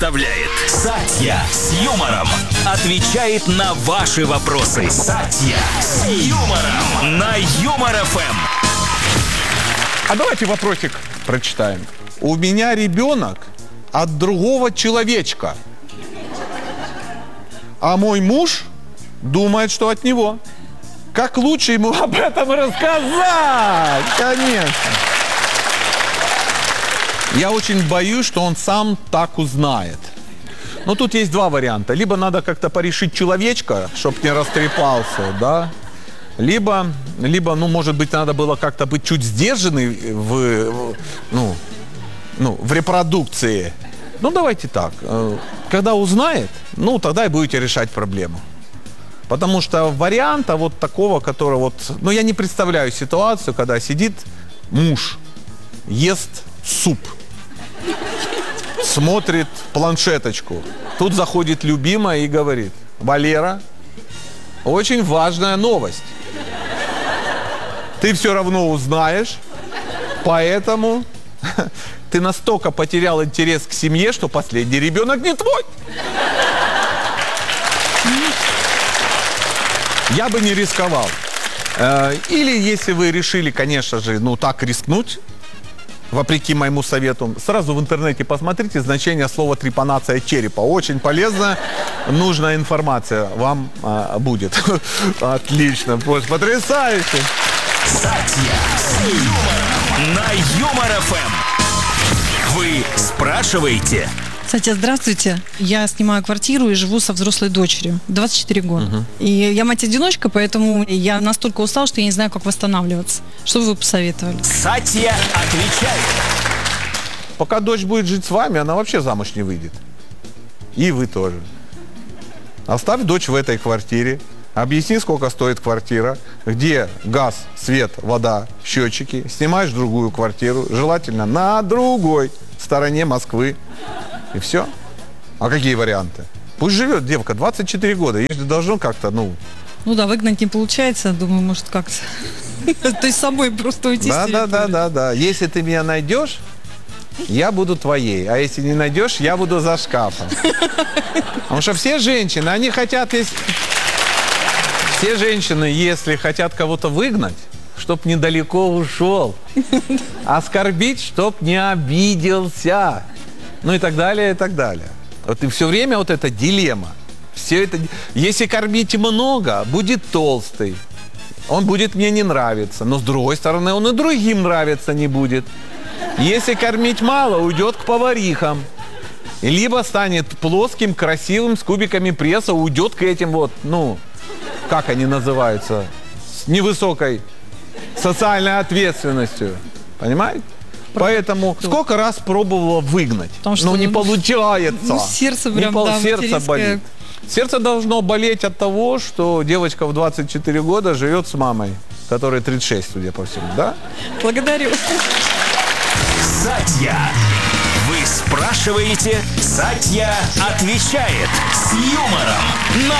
представляет Сатья с юмором. Отвечает на ваши вопросы. Сатья с юмором на Юмор ФМ. А давайте вопросик прочитаем. У меня ребенок от другого человечка, а мой муж думает, что от него. Как лучше ему об этом рассказать? Конечно. Я очень боюсь, что он сам так узнает. Но тут есть два варианта. Либо надо как-то порешить человечка, чтобы не растрепался, да? Либо, ну, может быть, надо было как-то быть чуть сдержанной в репродукции. Ну, давайте так. Когда узнает, ну, тогда и будете решать проблему. Потому что варианта вот такого, который вот... Ну, я не представляю ситуацию, когда сидит муж, ест суп, смотрит планшеточку. Тут заходит любимая и говорит: Валера, очень важная новость. Ты все равно узнаешь, поэтому ты настолько потерял интерес к семье, что последний ребенок не твой. Я бы не рисковал. Или если вы решили, конечно же, ну так рискнуть, вопреки моему совету, сразу в интернете посмотрите значение слова трепанация черепа. Очень полезная, нужная информация вам будет. Отлично, потрясающе. Сатья с юмором на Юмор ФМ. Вы спрашиваете? Кстати, здравствуйте. Я снимаю квартиру и живу со взрослой дочерью. 24 года. И я мать-одиночка, поэтому я настолько устала, что я не знаю, как восстанавливаться. Что бы вы посоветовали? Сатья отвечает. Пока дочь будет жить с вами, она вообще замуж не выйдет. И вы тоже. Оставь дочь в этой квартире. Объясни, сколько стоит квартира, где газ, свет, вода, счетчики. Снимаешь другую квартиру, желательно на другой стороне Москвы. И все. А какие варианты? Пусть живет девка, 24 года. Ей же должно как-то, Ну да, выгнать не получается. Думаю, может как-то. То есть самой просто уйти. Да. Если ты меня найдешь, я буду твоей. А если не найдешь, я буду за шкафом. Потому что все женщины, они хотят... Все женщины, если хотят кого-то выгнать, чтоб недалеко ушел. Оскорбить, чтоб не обиделся. Ну и так далее, и так далее. Вот и все время вот эта дилемма. Все это... Если кормить много, будет толстый. Он будет мне не нравиться. Но с другой стороны, он и другим нравиться не будет. Если кормить мало, уйдет к поварихам. Либо станет плоским, красивым, с кубиками пресса, уйдет к этим вот, как они называются, с невысокой социальной ответственностью. Понимаете? Поэтому сколько раз пробовала выгнать, но не получается. Сердце прям, сердце болит. Сердце должно болеть от того, что девочка в 24 года живет с мамой, которой 36, судя по всему, да? Благодарю. Сатья. Вы спрашиваете, Сатья отвечает с юмором на